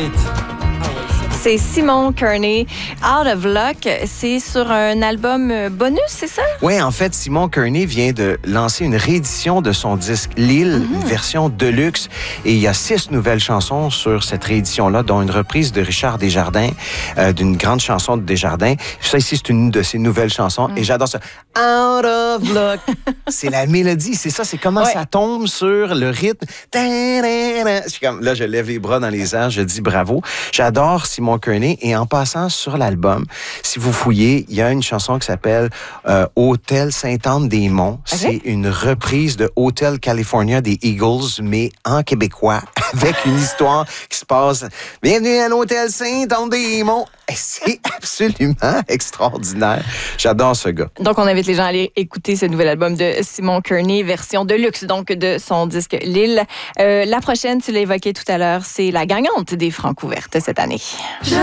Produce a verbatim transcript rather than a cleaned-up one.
C'est Simon Kearney, Out of Luck. C'est sur un album bonus, c'est ça? Oui, en fait, Simon Kearney vient de lancer une réédition de son disque L'Île, mm-hmm. une version deluxe. Et il y a six nouvelles chansons sur cette réédition-là, dont une reprise de Richard Desjardins, euh, d'une grande chanson de Desjardins. Ça ici, c'est une de ses nouvelles chansons. Mm. Et j'adore ça. Out of Luck. C'est la mélodie, c'est ça, c'est comment ouais. ça tombe sur le rythme. Je suis comme, là, je lève les bras dans les airs, je dis bravo. J'adore Simon Kearney. Et en passant sur l'album, si vous fouillez, il y a une chanson qui s'appelle euh, Hôtel Sainte-Anne-des-Monts. Okay. C'est une reprise de Hôtel California des Eagles, mais en québécois, avec une histoire qui se passe. Bienvenue à l'Hôtel Sainte-Anne-des-Monts. C'est absolument extraordinaire. J'adore ce gars. Donc, on invite les gens à aller écouter ce nouvel album de Simon Kearney, version de luxe, donc de son disque L'Île. Euh, la prochaine, tu l'as évoqué tout à l'heure, c'est la gagnante des Francs ouvertes cette année. Je